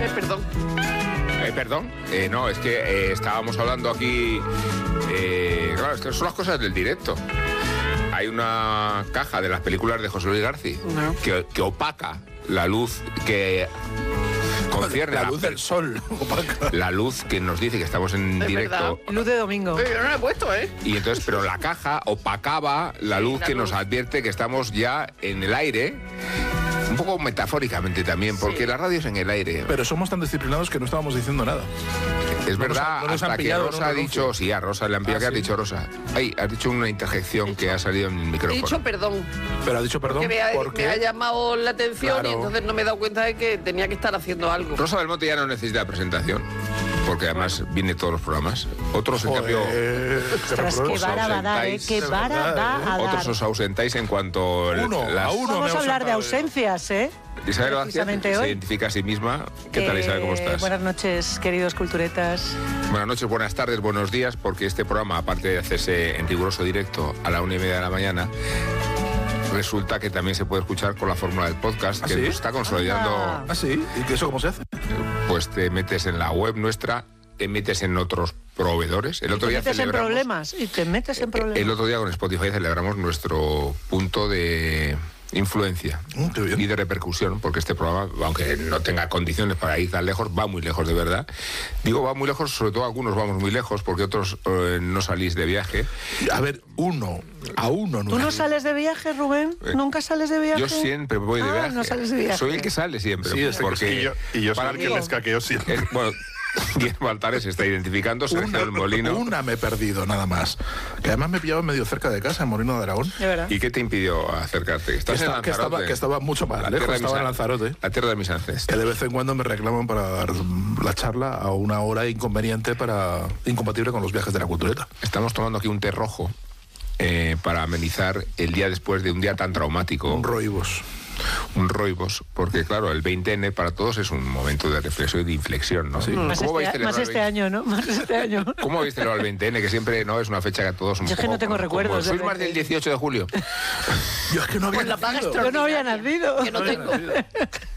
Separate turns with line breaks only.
Perdón.
Perdón, no, es que estábamos hablando aquí, claro, es que son las cosas del directo. Hay una caja de las películas de José Luis García que opaca la luz que concierne
la luz del sol, opaca.
La luz que nos dice que estamos en directo.
¿Verdad? Luz de domingo.
Yo no la he puesto,
Y entonces, pero la caja opacaba la luz que nos advierte que estamos ya en el aire. Un poco metafóricamente también, porque la radio es en el aire.
Pero somos tan disciplinados que no estábamos diciendo nada.
Es verdad,
no nos han
hasta que
pillado,
Rosa ha dicho... Sí, a Rosa le han pillado. ¿Qué has dicho, Rosa? Ay, has dicho una interjección que ha salido en el micrófono.
He dicho perdón.
Pero ha dicho perdón.
Que me
porque
ha llamado la atención
Claro.
y entonces no me he dado cuenta de que tenía que estar haciendo algo.
Rosa Belmonte ya no necesita presentación, porque además viene todos los programas. Otros, en cambio...
Ostras, qué vara va a dar, qué vara va a dar.
Otros os ausentáis en cuanto...
Vamos a hablar de ausencias,
Isabel Vázquez
Precisamente
se
hoy.
identifica a sí misma. ¿Qué tal, Isabel? ¿Cómo estás?
Buenas noches, queridos culturetas.
Buenas noches, buenas tardes, buenos días, porque este programa, aparte de hacerse en riguroso directo a la 1:30 de la mañana, resulta que también se puede escuchar con la fórmula del podcast, que nos está consolidando.
¿Ah, sí? ¿Y eso cómo se hace?
Pues te metes en la web nuestra, te metes en otros proveedores. El otro día
te metes en
celebramos...
problemas, y te metes en problemas.
El otro día con Spotify celebramos nuestro punto de influencia y de repercusión, porque este programa, aunque no tenga condiciones para ir tan lejos, va muy lejos de verdad. Digo, va muy lejos, sobre todo algunos vamos muy lejos, porque otros no salís de viaje.
A ver, uno.
¿Tú no sales de viaje, Rubén? ¿Nunca sales de viaje?
Yo siempre voy de viaje.
No sales de viaje.
Soy el que sale siempre.
Sí,
porque
y yo soy el que les caqueo siempre.
Bueno, Guillermo Altares se está identificando, Sergio del Molino.
Una me he perdido, nada más. Que además me pillaba medio cerca de casa, en Molino de Aragón.
¿De verdad?
¿Y qué te impidió acercarte? ¿Estás en Lanzarote?
Que estaba mucho más lejos, estaba en Lanzarote.
La tierra de mis ancestros.
Que de vez en cuando me reclaman para dar la charla a una hora inconveniente incompatible con los viajes de la cultureta.
Estamos tomando aquí un té rojo para amenizar el día después de un día tan traumático.
Un roibos.
Un roibos, porque claro, el 20N para todos es un momento de reflexión y de inflexión, ¿no?
Sí.
Más este año, ¿no? Más este año.
¿Cómo habéis celebrado el 20N? Que siempre no es una fecha que a todos un
Yo es que no tengo recuerdos.
¿Sois más del 18 de julio?
Yo es que no había
Con la paga
nacido.
Yo no había nacido.
Que no tengo.